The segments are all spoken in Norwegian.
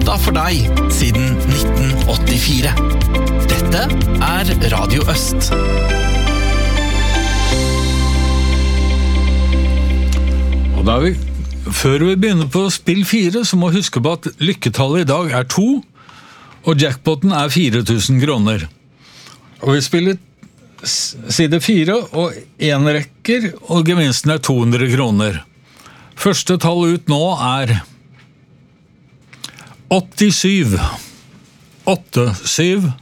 låta for deg siden 1984. Dette Radio Øst. Og da før vi begynner på spill 4, så må vi huske på at lykketallet i dag 2, og jackpoten 4.000 kroner. Og vi spiller side 4 og 1 rekker, og gevinsten 200 kroner. Første tall ut nå 87. 87.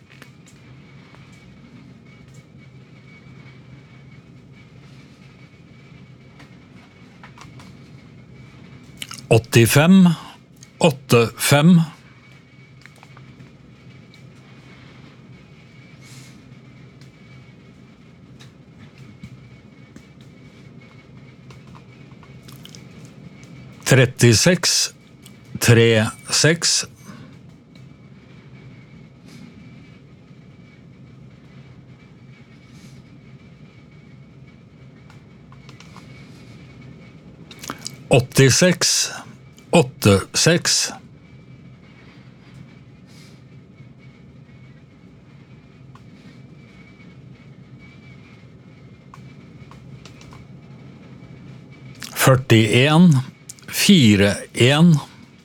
85. 85. 36. 36. 86. 86. 41. 41.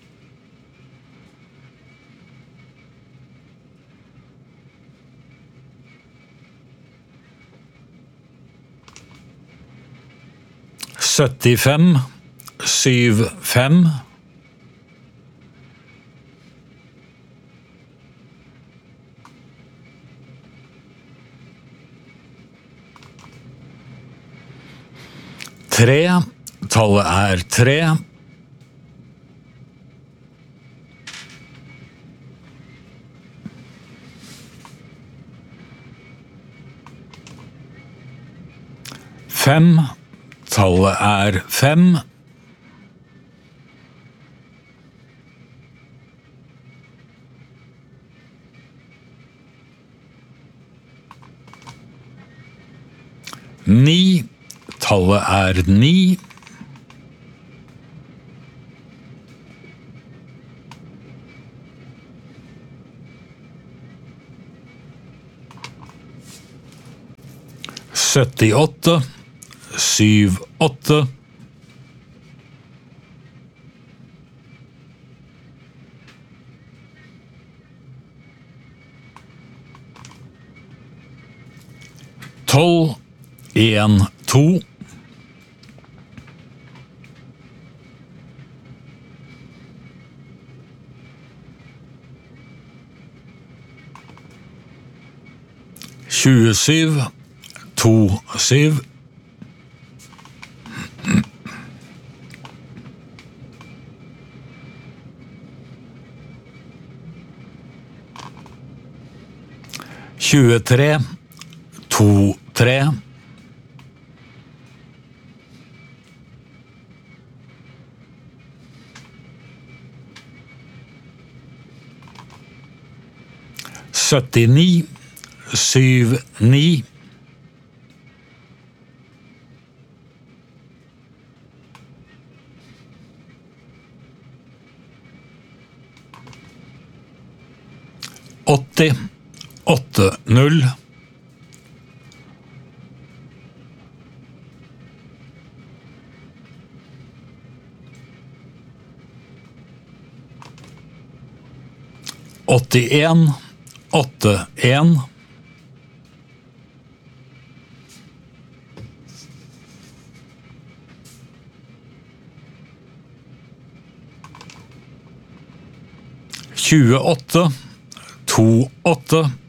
75. 75. 3. Tallet 3. 5. Tallet 5. 9. Tallet 9. 78. 78. 12. 1, 2. 27. 2, 7. 23. 2, 3. 79. 7, 9. 80. 8, 0. 81. 8, 1. 28. 2, 8.